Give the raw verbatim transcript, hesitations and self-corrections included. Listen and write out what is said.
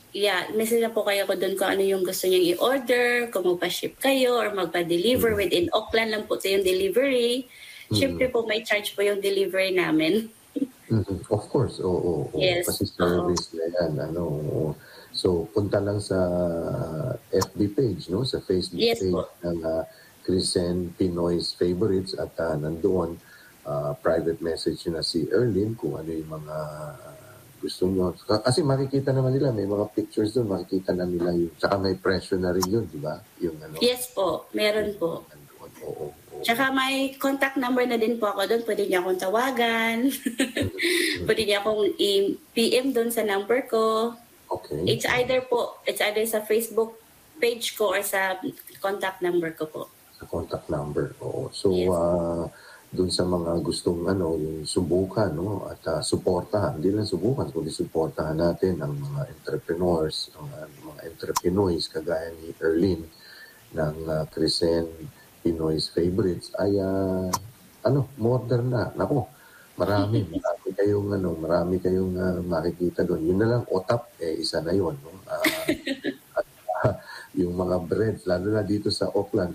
Yeah, message na po kayo ko do'n kung ano yung gusto niyong i-order, kung magpa-ship kayo or magpa-deliver Mm. within Auckland lang po sa yung delivery. Siyempre Mm. po may charge po yung delivery namin. Mhm, of course, oo, oo, Yes, kasi oo. service na yan ano, oo. So, punta lang sa F B page 'no, sa Facebook Yes page po. ng, ah, Chrisen Pinoy's Favorites at, ah, nandoon, ah, private message niyo na si Earlyn kung ano yung mga gusto niyo. Ka kasi makikita naman nila may mga pictures dun, makikita na nila yun, tsaka may presyo na rin yun, 'di ba? Yung ano Yes po, meron po. nandoon, oo, oo. Tsaka may contact number na din po ako do'n, puwede niyo akong tawagan. Mhm, Puwede mm. niyo akong i-P M do'n sa number ko. Okey, It's mm. either po, it's either sa Facebook page ko or sa contact number ko po. Sa contact number, oo. So, Yes. ah, dun sa mga gustong ano, yung subukan 'no at, ah, suportahan, hindi lang subukan kundi suportahan natin ang mga entrepreneurs, ang mga entrepinoys kagaya ni Earlyn ng, ah, Chrisen Pinoy's Favorites ay, ah, ano, umorder na. Naku, marami, marami kayong ano, marami kayong, ah, makikita dun. Yun na lang OTAP, eh, isa na yun 'no, ah, at, ah, yung mga bread lalo na dito sa Auckland